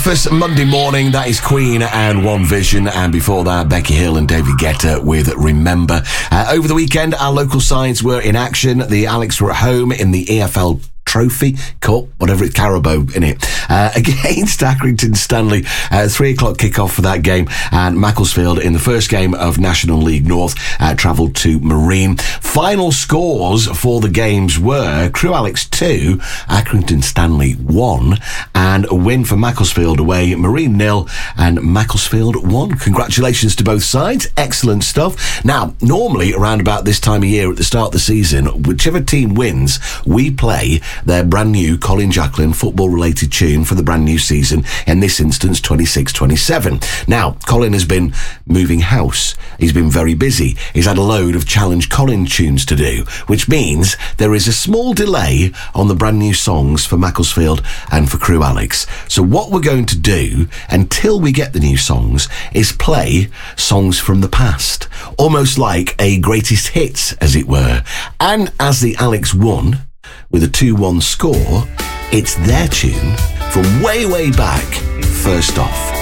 Breakfast Monday morning, that is Queen and One Vision, and before that, Becky Hill and David Guetta with Remember. Over the weekend, our local sides were in action. The Alex were at home in the EFL Trophy Cup, whatever it's, Carabao in it, against Accrington Stanley. 3 o'clock kickoff for that game, and Macclesfield in the first game of National League North travelled to Marine. Final scores for the games were Crewe Alex 2, Accrington Stanley 1, and a win for Macclesfield away, Marine 0 and Macclesfield 1. Congratulations to both sides, excellent stuff. Now, normally around about this time of year at the start of the season, whichever team wins, we play their brand new Colin Jacklin football related tune for the brand new season, in this instance 26-27. Now, Colin has been moving house. He's been very busy. He's had a load of Challenge Colin tunes to do, which means there is a small delay on the brand new songs for Macclesfield and for Crewe Alex. So what we're going to do until we get the new songs is play songs from the past, almost like a greatest hits, as it were. And as the Alex won with a 2-1 score, it's their tune from way, way back, First Off.